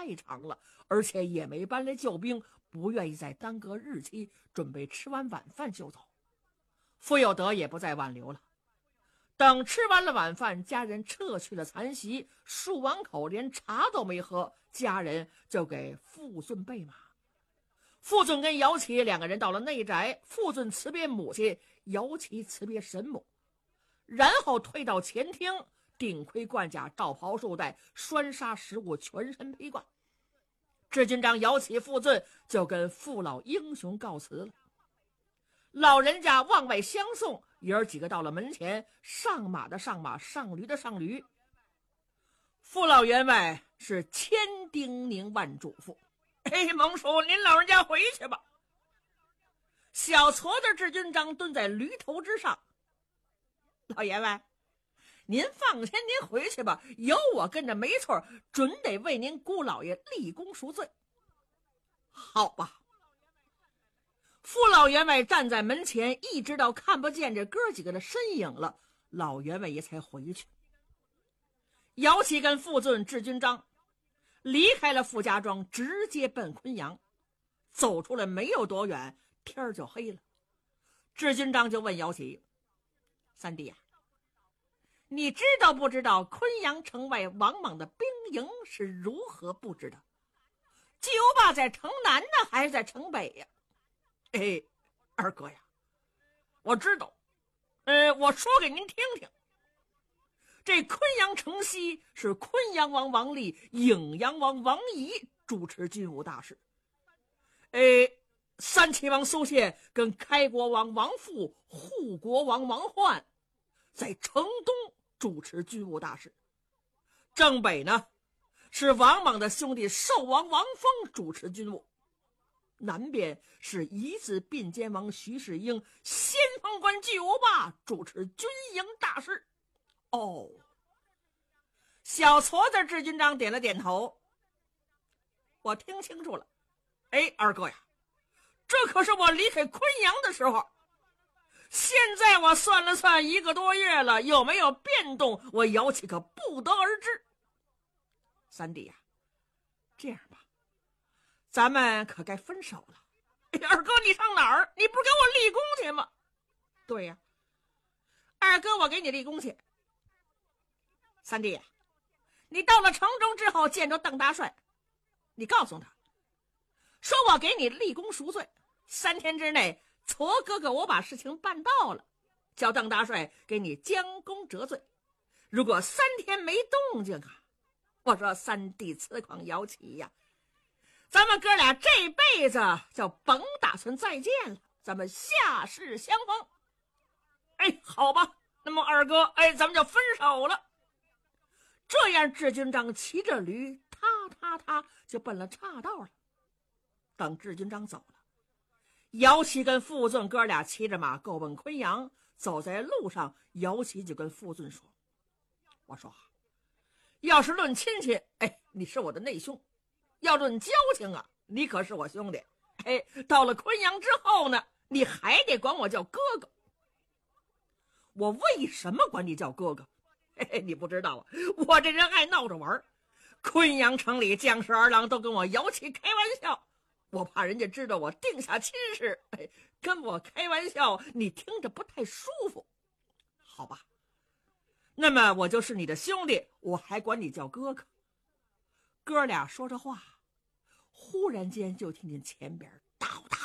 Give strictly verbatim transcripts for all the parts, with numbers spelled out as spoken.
太长了，而且也没搬来救兵，不愿意再耽搁日期，准备吃完晚饭就走。傅有德也不再挽留了。等吃完了晚饭，家人撤去了残席，漱完口连茶都没喝，家人就给傅俊备马。傅俊跟姚琪两个人到了内宅，傅俊辞别母亲，姚琪辞别神母，然后退到前厅，顶盔贯甲，罩袍束带，拴纱食物，全身披挂。智军长姚启、傅俊就跟父老英雄告辞了。老人家往外相送，爷儿几个到了门前，上马的上马，上驴的上驴。父老员外是千叮咛万嘱咐：“哎，蒙叔，您老人家回去吧。”小矬子智军章蹲在驴头之上：“老员外，您放心，您回去吧，有我跟着没错，准得为您姑老爷立功赎罪。”好吧。父老员外站在门前，一直到看不见这哥几个的身影了，老员外也才回去。姚启跟傅俊、智军章离开了傅家庄，直接奔昆阳。走出来没有多远，天就黑了。智军章就问姚启：“三弟呀、啊，你知道不知道昆阳城外王莽的兵营是如何布置的？巨无霸在城南呢，还是在城北呀？”“哎，二哥呀，我知道，呃，我说给您听听。这昆阳城西是昆阳王王立、颍阳王王仪主持军务大事，呃，三齐王苏谢跟开国王王父、护国王王焕在城东主持军务大事。正北呢，是王莽的兄弟寿王王峰主持军务。南边是夷子并肩王徐世英、先锋官巨无霸主持军营大事。哦，小矬子智军章点了点头，我听清楚了。哎，二哥呀，这可是我离开昆阳的时候，现在我算了算一个多月了，有没有变动，我姚启可不得而知。三弟呀、啊，这样吧，咱们可该分手了。哎，二哥你上哪儿？你不是给我立功去吗？对呀、啊，二哥我给你立功去。三弟呀、啊，你到了城中之后见着邓大帅，你告诉他说我给你立功赎罪，三天之内矬哥哥我把事情办到了，叫邓大帅给你将功折罪。如果三天没动静啊，我说三弟此况摇旗呀，咱们哥俩这辈子就甭打算再见了，咱们下世相逢。哎，好吧，那么二哥，哎，咱们就分手了。这样智军章骑着驴踏踏踏就奔了岔道了。等智军章走了，姚琦跟傅俊哥俩骑着马够奔昆阳。走在路上，姚琦就跟傅俊说：“我说，要是论亲戚，哎，你是我的内兄；要论交情啊，你可是我兄弟。哎，到了昆阳之后呢，你还得管我叫哥哥。我为什么管你叫哥哥？嘿嘿，你不知道啊，我这人爱闹着玩。昆阳城里将士二郎都跟我姚琦开玩笑，我怕人家知道我定下亲事，哎，跟我开玩笑，你听着不太舒服。好吧，那么我就是你的兄弟，我还管你叫哥哥。”哥俩说着话，忽然间就听见前边叨叨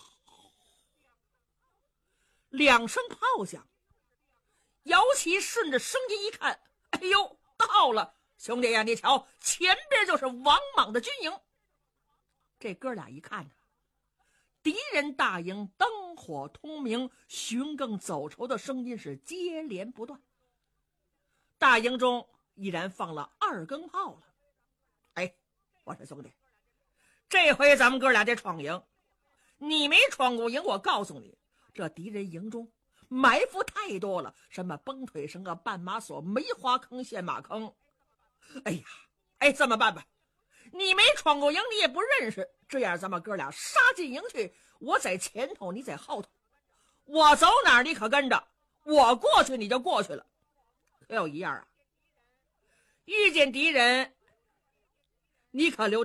两声炮响。姚琦顺着声音一看，哎呦，到了！兄弟呀，你瞧，前边就是王莽的军营。这哥俩一看呢，敌人大营灯火通明，巡更走筹的声音是接连不断。大营中依然放了二更炮了。哎，我说兄弟，这回咱们哥俩得闯营。你没闯过营，我告诉你，这敌人营中埋伏太多了，什么崩腿绳啊、绊马索、梅花坑、陷马坑。哎呀，哎，这么办吧，你没闯过营，你也不认识，这样咱们哥俩杀进营去，我在前头，你在后头，我走哪儿你可跟着，我过去你就过去了。可有一样啊，遇见敌人你可留